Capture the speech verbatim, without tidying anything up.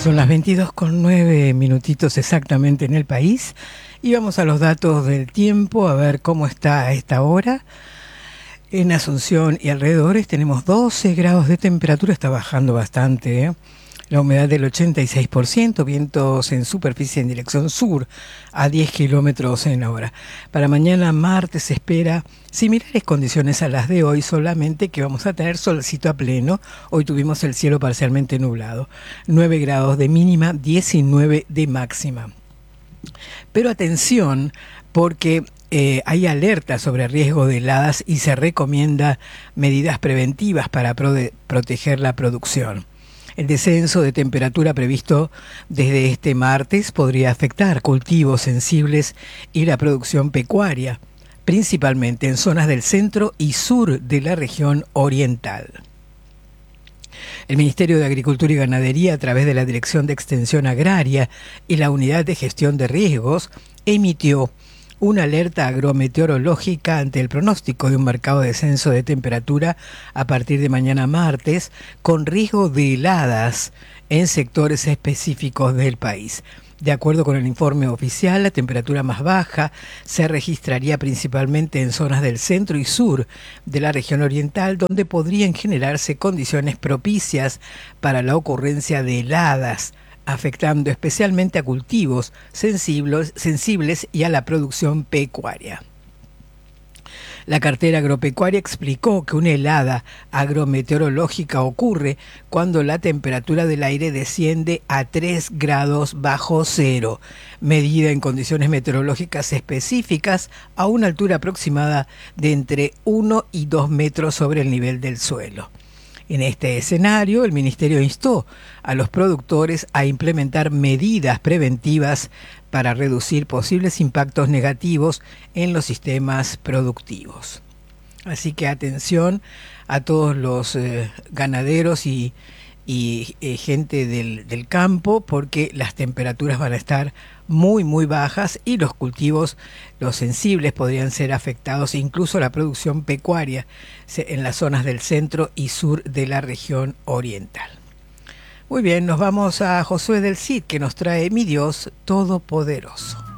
Son las veintidós con nueve minutitos exactamente en el país y vamos a los datos del tiempo a ver cómo está a esta hora. En Asunción y alrededores tenemos doce grados de temperatura, está bajando bastante, ¿eh? La humedad del ochenta y seis por ciento, vientos en superficie en dirección sur a diez kilómetros en hora. Para mañana martes se espera similares condiciones a las de hoy, solamente que vamos a tener solcito a pleno. Hoy tuvimos el cielo parcialmente nublado. nueve grados de mínima, diecinueve de máxima. Pero atención, porque eh, hay alerta sobre riesgo de heladas y se recomienda medidas preventivas para pro- proteger la producción. El descenso de temperatura previsto desde este martes podría afectar cultivos sensibles y la producción pecuaria, principalmente en zonas del centro y sur de la región oriental. El Ministerio de Agricultura y Ganadería, a través de la Dirección de Extensión Agraria y la Unidad de Gestión de Riesgos, emitió una alerta agrometeorológica ante el pronóstico de un marcado descenso de temperatura a partir de mañana martes, con riesgo de heladas en sectores específicos del país. De acuerdo con el informe oficial, la temperatura más baja se registraría principalmente en zonas del centro y sur de la región oriental, donde podrían generarse condiciones propicias para la ocurrencia de heladas, afectando especialmente a cultivos sensibles, sensibles y a la producción pecuaria. La cartera agropecuaria explicó que una helada agrometeorológica ocurre cuando la temperatura del aire desciende a tres grados bajo cero, medida en condiciones meteorológicas específicas a una altura aproximada de entre uno y dos metros sobre el nivel del suelo. En este escenario, el Ministerio instó a los productores a implementar medidas preventivas para reducir posibles impactos negativos en los sistemas productivos. Así que atención a todos los eh, ganaderos y, y eh, gente del, del campo, porque las temperaturas van a estar muy muy bajas y los cultivos, los sensibles, podrían ser afectados, incluso la producción pecuaria en las zonas del centro y sur de la región oriental. Muy bien, nos vamos a Josué del Cid, que nos trae Mi Dios Todopoderoso.